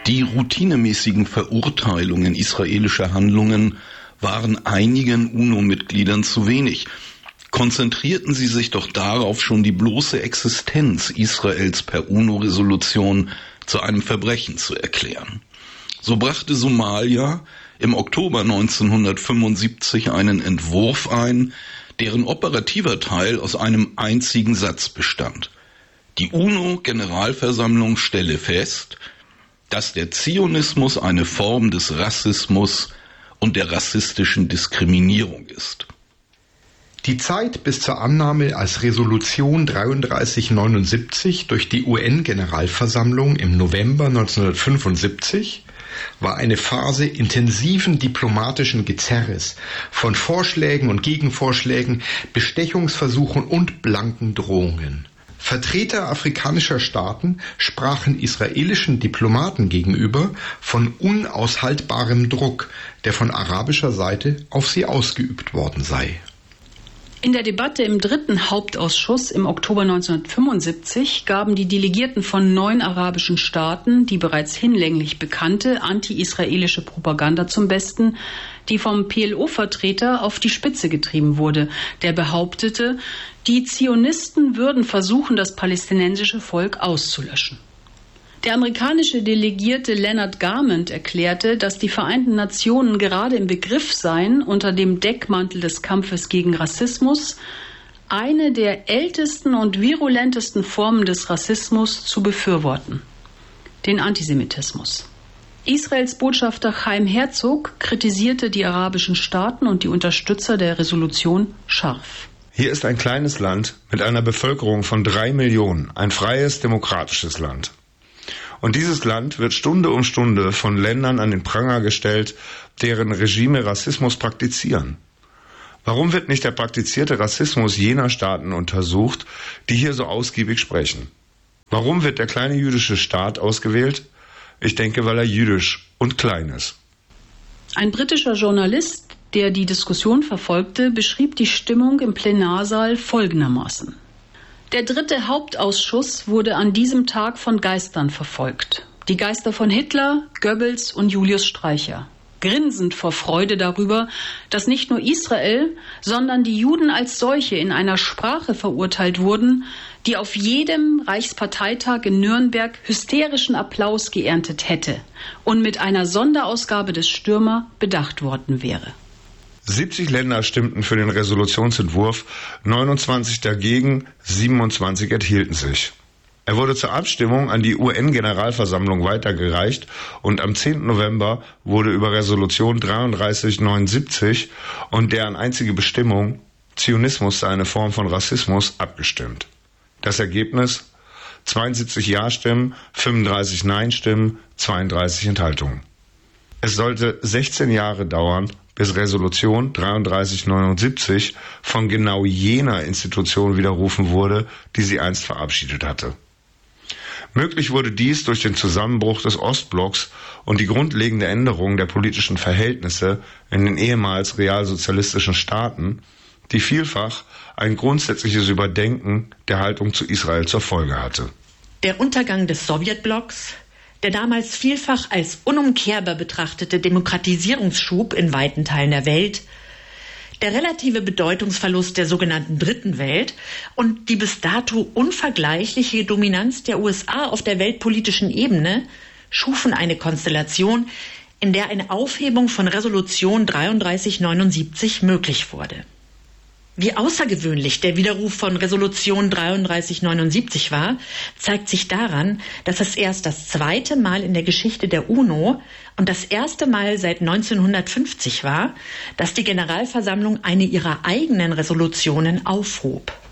Die routinemäßigen Verurteilungen israelischer Handlungen waren einigen UNO-Mitgliedern zu wenig. Konzentrierten sie sich doch darauf, schon die bloße Existenz Israels per UNO-Resolution zu einem Verbrechen zu erklären. So brachte Somalia im Oktober 1975 einen Entwurf ein, deren operativer Teil aus einem einzigen Satz bestand. Die UNO-Generalversammlung stelle fest, dass der Zionismus eine Form des Rassismus und der rassistischen Diskriminierung ist. Die Zeit bis zur Annahme als Resolution 3379 durch die UN-Generalversammlung im November 1975 war eine Phase intensiven diplomatischen Gezerres, von Vorschlägen und Gegenvorschlägen, Bestechungsversuchen und blanken Drohungen. Vertreter afrikanischer Staaten sprachen israelischen Diplomaten gegenüber von unaushaltbarem Druck, der von arabischer Seite auf sie ausgeübt worden sei. In der Debatte im dritten Hauptausschuss im Oktober 1975 gaben die Delegierten von 9 arabischen Staaten die bereits hinlänglich bekannte anti-israelische Propaganda zum Besten, die vom PLO-Vertreter auf die Spitze getrieben wurde, der behauptete, die Zionisten würden versuchen, das palästinensische Volk auszulöschen. Der amerikanische Delegierte Leonard Garment erklärte, dass die Vereinten Nationen gerade im Begriff seien, unter dem Deckmantel des Kampfes gegen Rassismus eine der ältesten und virulentesten Formen des Rassismus zu befürworten: den Antisemitismus. Israels Botschafter Chaim Herzog kritisierte die arabischen Staaten und die Unterstützer der Resolution scharf. Hier ist ein kleines Land mit einer Bevölkerung von 3 Millionen, ein freies, demokratisches Land. Und dieses Land wird Stunde um Stunde von Ländern an den Pranger gestellt, deren Regime Rassismus praktizieren. Warum wird nicht der praktizierte Rassismus jener Staaten untersucht, die hier so ausgiebig sprechen? Warum wird der kleine jüdische Staat ausgewählt? Ich denke, weil er jüdisch und klein ist. Ein britischer Journalist, der die Diskussion verfolgte, beschrieb die Stimmung im Plenarsaal folgendermaßen: Der dritte Hauptausschuss wurde an diesem Tag von Geistern verfolgt. Die Geister von Hitler, Goebbels und Julius Streicher. Grinsend vor Freude darüber, dass nicht nur Israel, sondern die Juden als solche in einer Sprache verurteilt wurden, die auf jedem Reichsparteitag in Nürnberg hysterischen Applaus geerntet hätte und mit einer Sonderausgabe des Stürmer bedacht worden wäre. 70 Länder stimmten für den Resolutionsentwurf, 29 dagegen, 27 enthielten sich. Er wurde zur Abstimmung an die UN-Generalversammlung weitergereicht und am 10. November wurde über Resolution 3379 und deren einzige Bestimmung, Zionismus sei eine Form von Rassismus, abgestimmt. Das Ergebnis: 72 Ja-Stimmen, 35 Nein-Stimmen, 32 Enthaltungen. Es sollte 16 Jahre dauern, bis Resolution 3379 von genau jener Institution widerrufen wurde, die sie einst verabschiedet hatte. Möglich wurde dies durch den Zusammenbruch des Ostblocks und die grundlegende Änderung der politischen Verhältnisse in den ehemals realsozialistischen Staaten, die vielfach ein grundsätzliches Überdenken der Haltung zu Israel zur Folge hatte. Der Untergang des Sowjetblocks, der damals vielfach als unumkehrbar betrachtete Demokratisierungsschub in weiten Teilen der Welt, der relative Bedeutungsverlust der sogenannten Dritten Welt und die bis dato unvergleichliche Dominanz der USA auf der weltpolitischen Ebene schufen eine Konstellation, in der eine Aufhebung von Resolution 3379 möglich wurde. Wie außergewöhnlich der Widerruf von Resolution 3379 war, zeigt sich daran, dass es erst das zweite Mal in der Geschichte der UNO und das erste Mal seit 1950 war, dass die Generalversammlung eine ihrer eigenen Resolutionen aufhob.